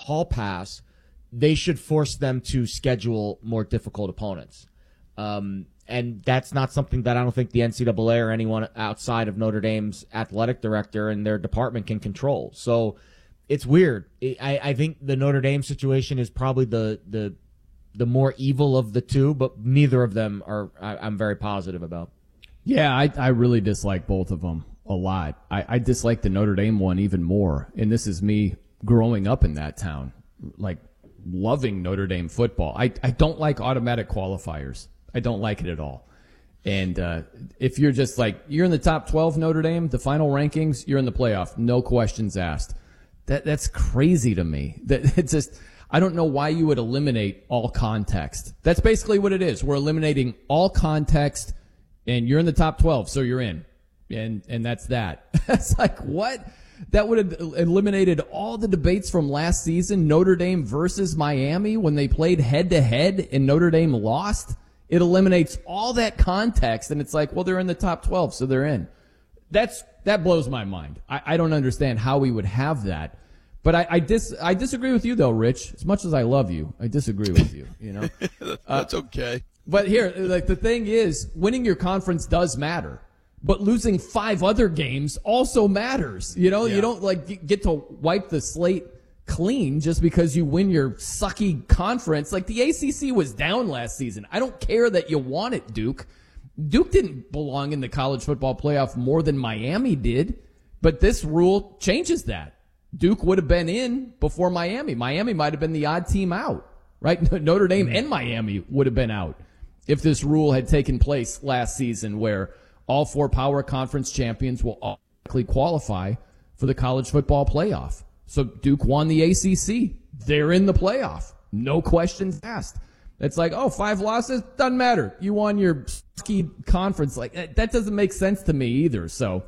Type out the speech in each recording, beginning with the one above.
hall pass, they should force them to schedule more difficult opponents. And that's not something that I don't think the NCAA or anyone outside of Notre Dame's athletic director and their department can control. So it's weird. I think the Notre Dame situation is probably the more evil of the two, but neither of them I'm very positive about. Yeah, I really dislike both of them a lot. I dislike the Notre Dame one even more, and this is me growing up in that town, like loving Notre Dame football. I don't like automatic qualifiers. I don't like it at all. And if you're just like, you're in the top 12 Notre Dame, the final rankings, you're in the playoff, no questions asked. That's crazy to me. That it's just, I don't know why you would eliminate all context. That's basically what it is. We're eliminating all context, and you're in the top 12, so you're in. And that's that. It's like, what? That would have eliminated all the debates from last season, Notre Dame versus Miami, when they played head-to-head and Notre Dame lost. It eliminates all that context, and it's like, well, they're in the top 12, so they're in. That blows my mind. I don't understand how we would have that. But I disagree with you, though, Rich. As much as I love you, I disagree with you, you know. That's okay. But here, like, the thing is, winning your conference does matter. But losing 5 other games also matters. You know, You don't like get to wipe the slate clean just because you win your sucky conference. Like, the ACC was down last season. I don't care that you won it, Duke. Duke didn't belong in the college football playoff more than Miami did. But this rule changes that. Duke would have been in before Miami. Miami might have been the odd team out, right? Notre Dame and Miami would have been out if this rule had taken place last season, where all 4 power conference champions will automatically qualify for the college football playoff. So Duke won the ACC. They're in the playoff. No questions asked. It's like, 5 losses, doesn't matter. You won your ski conference. Like, that doesn't make sense to me either. So,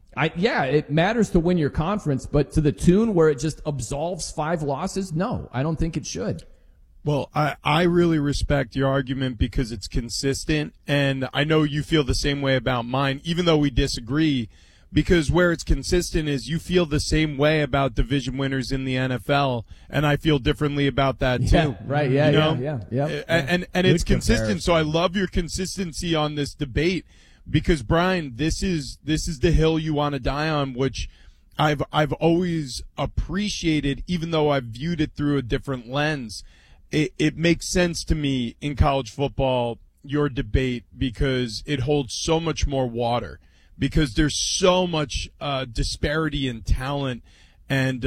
it matters to win your conference, but to the tune where it just absolves 5 losses, no, I don't think it should. Well, I really respect your argument because it's consistent, and I know you feel the same way about mine, even though we disagree, because where it's consistent is you feel the same way about division winners in the NFL, and I feel differently about that too. Yeah, right, yeah, you know? And it's consistent, so I love your consistency on this debate because, Brian, this is the hill you want to die on, which I've always appreciated, even though I've viewed it through a different lens. It makes sense to me in college football, your debate, because it holds so much more water, because there's so much disparity in talent and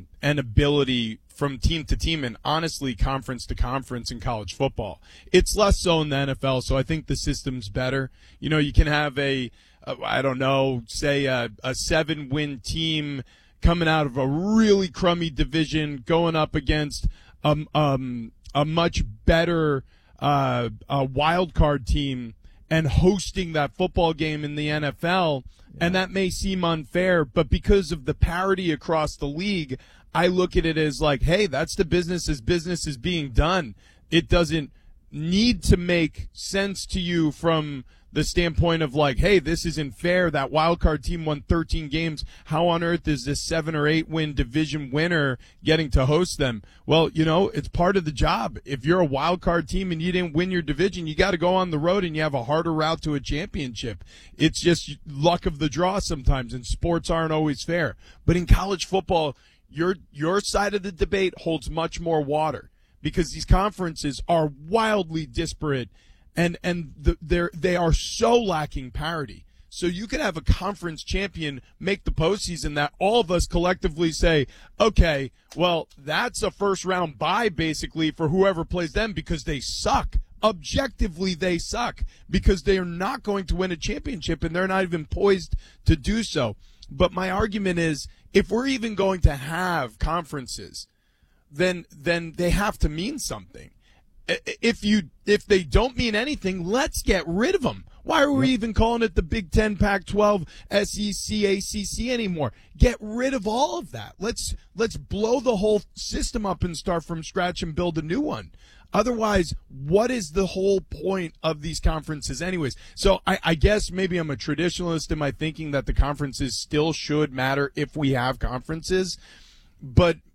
ability from team to team, and honestly, conference to conference in college football. It's less so in the NFL, so I think the system's better. You know, you can have say a 7-win team coming out of a really crummy division going up against a much better wild card team and hosting that football game in the NFL, and that may seem unfair, but because of the parity across the league, I look at it as like, hey, that's the business as business is being done. It doesn't need to make sense to you from the standpoint of like, hey, this isn't fair. That wild card team won 13 games. How on earth is this 7 or 8 win division winner getting to host them? Well, you know, it's part of the job. If you're a wild card team and you didn't win your division, you got to go on the road and you have a harder route to a championship. It's just luck of the draw sometimes, and sports aren't always fair. But in college football, your side of the debate holds much more water because these conferences are wildly disparate. And they are so lacking parity. So you can have a conference champion make the postseason that all of us collectively say, okay, well, that's a first-round bye basically for whoever plays them because they suck. Objectively, they suck because they are not going to win a championship, and they're not even poised to do so. But my argument is, if we're even going to have conferences, then they have to mean something. If they don't mean anything, let's get rid of them. Why are we even calling it the Big Ten, Pac-12, SEC, ACC anymore? Get rid of all of that. Let's blow the whole system up and start from scratch and build a new one. Otherwise, what is the whole point of these conferences anyways? So I guess maybe I'm a traditionalist in my thinking that the conferences still should matter if we have conferences. But